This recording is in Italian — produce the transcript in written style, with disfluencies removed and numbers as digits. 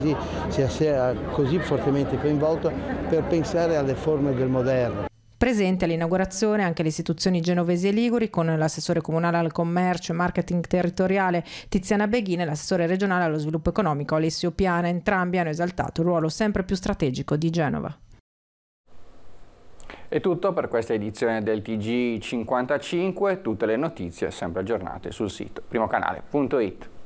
sia così fortemente coinvolto per pensare alle forme del moderno. Presente all'inaugurazione anche le istituzioni genovesi e liguri, con l'assessore comunale al commercio e marketing territoriale Tiziana Beghini e l'assessore regionale allo sviluppo economico Alessio Piana. Entrambi hanno esaltato il ruolo sempre più strategico di Genova. È tutto per questa edizione del TG55, tutte le notizie sempre aggiornate sul sito primocanale.it.